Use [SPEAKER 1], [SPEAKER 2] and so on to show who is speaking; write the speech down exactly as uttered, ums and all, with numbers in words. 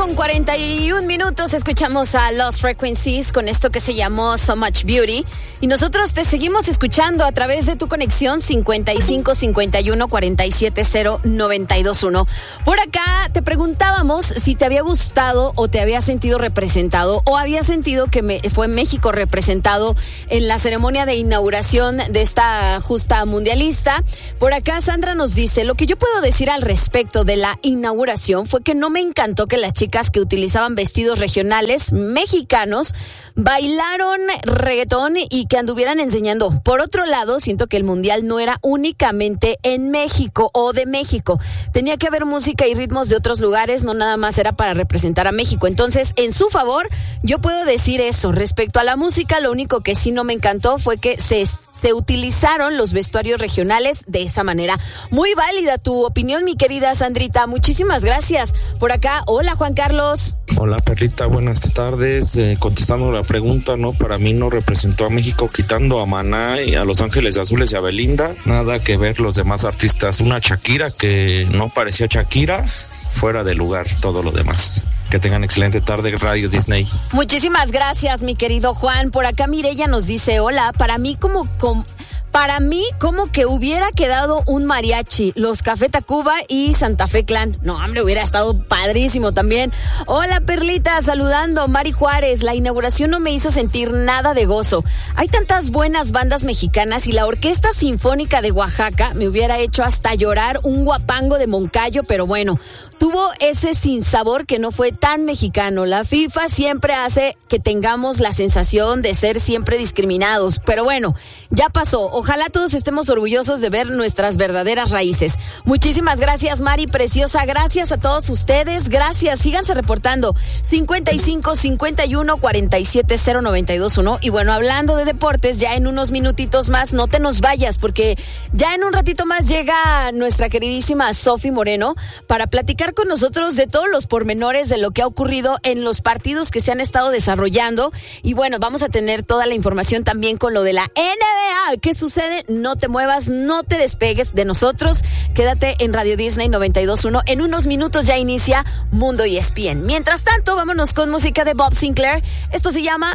[SPEAKER 1] con cuarenta y un minutos escuchamos a Lost Frequencies con esto que se llamó So Much Beauty. Y nosotros te seguimos escuchando a través de tu conexión cincuenta y cinco cincuenta y uno cuarenta y siete cero noventa y dos uno. Por acá te preguntábamos si te había gustado o te había sentido representado o había sentido que me, fue México representado en la ceremonia de inauguración de esta justa mundialista. Por acá Sandra nos dice: lo que yo puedo decir al respecto de la inauguración fue que no me encantó que las chicas que utilizaban vestidos regionales mexicanos bailaron reggaetón y que anduvieran enseñando. Por otro lado, siento que el mundial no era únicamente en México o de México. Tenía que haber música y ritmos de otros lugares, no nada más era para representar a México. Entonces, en su favor, yo puedo decir eso. Respecto a la música, lo único que sí no me encantó fue que se... se utilizaron los vestuarios regionales de esa manera. Muy válida tu opinión, mi querida Sandrita. Muchísimas gracias. Por acá, hola Juan Carlos.
[SPEAKER 2] Hola Perlita, buenas tardes. Eh, contestando la pregunta, no, para mí no representó a México, quitando a Maná y a Los Ángeles Azules y a Belinda. Nada que ver los demás artistas. Una Shakira que no parecía Shakira, fuera de lugar todo lo demás. Que tengan excelente tarde, Radio Disney.
[SPEAKER 1] Muchísimas gracias, mi querido Juan. Por acá Mireya nos dice: hola, para mí como... como Para mí, como que hubiera quedado un mariachi, los Café Tacuba y Santa Fe Clan. No, hombre, hubiera estado padrísimo también. Hola, Perlita, saludando. Mari Juárez, la inauguración no me hizo sentir nada de gozo. Hay tantas buenas bandas mexicanas y la Orquesta Sinfónica de Oaxaca me hubiera hecho hasta llorar un guapango de Moncayo, pero bueno, tuvo ese sinsabor que no fue tan mexicano. La FIFA siempre hace que tengamos la sensación de ser siempre discriminados, pero bueno, ya pasó. Ojalá todos estemos orgullosos de ver nuestras verdaderas raíces. Muchísimas gracias, Mari preciosa. Gracias a todos ustedes. Gracias. Síganse reportando. cincuenta y cinco cincuenta y uno cuarenta y siete cero noventa y dos uno. Y bueno, hablando de deportes, ya en unos minutitos más, no te nos vayas, porque ya en un ratito más llega nuestra queridísima Sofi Moreno para platicar con nosotros de todos los pormenores de lo que ha ocurrido en los partidos que se han estado desarrollando. Y bueno, vamos a tener toda la información también con lo de la N B A. ¿Qué sucede? No te muevas, no te despegues de nosotros. Quédate en Radio Disney noventa y dos uno. En unos minutos ya inicia Mundo E S P N. Mientras tanto, vámonos con música de Bob Sinclair. Esto se llama